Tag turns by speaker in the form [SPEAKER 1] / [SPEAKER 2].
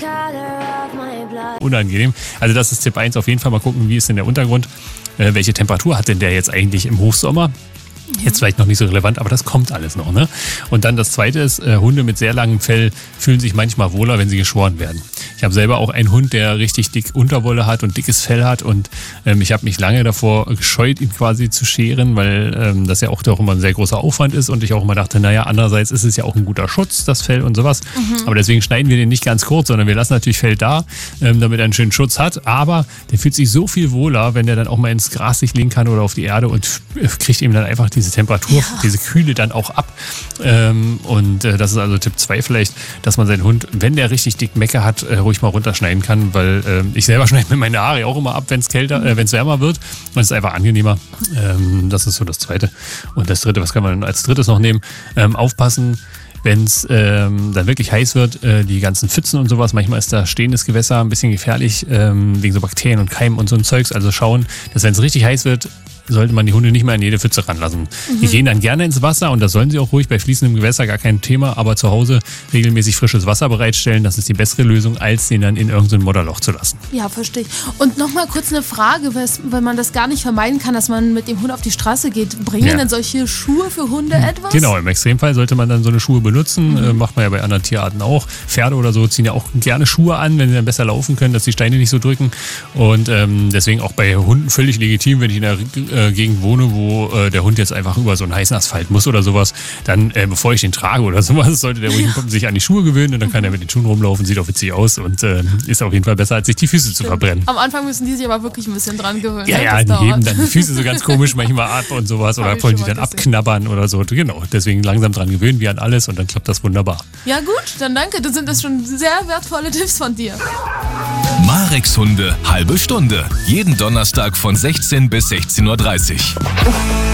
[SPEAKER 1] unangenehm. Also das ist Tipp 1, auf jeden Fall mal gucken, wie ist denn der Untergrund, welche Temperatur hat denn der jetzt eigentlich im Hochsommer. Jetzt vielleicht noch nicht so relevant, aber das kommt alles noch, ne? Und dann das Zweite ist, Hunde mit sehr langem Fell fühlen sich manchmal wohler, wenn sie geschoren werden. Ich habe selber auch einen Hund, der richtig dick Unterwolle hat und dickes Fell hat und ich habe mich lange davor gescheut, ihn quasi zu scheren, weil das ja auch doch immer ein sehr großer Aufwand ist und ich auch immer dachte, naja, andererseits ist es ja auch ein guter Schutz, das Fell und sowas. Aber deswegen schneiden wir den nicht ganz kurz, sondern wir lassen natürlich Fell da, damit er einen schönen Schutz hat, aber der fühlt sich so viel wohler, wenn der dann auch mal ins Gras sich legen kann oder auf die Erde und kriegt ihm dann einfach diese Temperatur, diese Kühle dann auch ab. Das ist also Tipp 2 vielleicht, dass man seinen Hund, wenn der richtig dick Mecke hat, ruhig mal runterschneiden kann, weil ich selber schneide mir meine Haare auch immer ab, wenn es wärmer wird. Und es ist einfach angenehmer. Das ist so das Zweite. Und das Dritte, was kann man als Drittes noch nehmen? Aufpassen, wenn es dann wirklich heiß wird, die ganzen Pfützen und sowas, manchmal ist da stehendes Gewässer ein bisschen gefährlich, wegen so Bakterien und Keimen und so ein Zeugs. Also schauen, dass wenn es richtig heiß wird, sollte man die Hunde nicht mehr in jede Pfütze ranlassen. Die gehen dann gerne ins Wasser und das sollen sie auch ruhig bei fließendem Gewässer, gar kein Thema, aber zu Hause regelmäßig frisches Wasser bereitstellen, das ist die bessere Lösung, als den dann in irgendein Modderloch zu lassen.
[SPEAKER 2] Ja, verstehe ich. Und nochmal kurz eine Frage, wenn man das gar nicht vermeiden kann, dass man mit dem Hund auf die Straße geht, bringen denn solche Schuhe für Hunde etwas?
[SPEAKER 1] Genau, im Extremfall sollte man dann so eine Schuhe benutzen, macht man ja bei anderen Tierarten auch. Pferde oder so ziehen ja auch gerne Schuhe an, wenn sie dann besser laufen können, dass die Steine nicht so drücken und deswegen auch bei Hunden völlig legitim, wenn ich in der Gegend wohne, wo der Hund jetzt einfach über so einen heißen Asphalt muss oder sowas, dann bevor ich den trage oder sowas, sollte der ruhig sich an die Schuhe gewöhnen und dann kann er mit den Schuhen rumlaufen, sieht auch witzig aus und ist auf jeden Fall besser, als sich die Füße zu verbrennen.
[SPEAKER 2] Am Anfang müssen die sich aber wirklich ein bisschen dran gewöhnen.
[SPEAKER 1] Ja, die heben dann die Füße so ganz komisch manchmal ab und sowas oder wollen die dann abknabbern oder so. Genau, deswegen langsam dran gewöhnen, wie an alles und dann klappt das wunderbar.
[SPEAKER 2] Ja gut, dann danke, das sind das schon sehr wertvolle Tipps von dir.
[SPEAKER 3] Marex Hunde, halbe Stunde. Jeden Donnerstag von 16 bis 16:30 Uhr.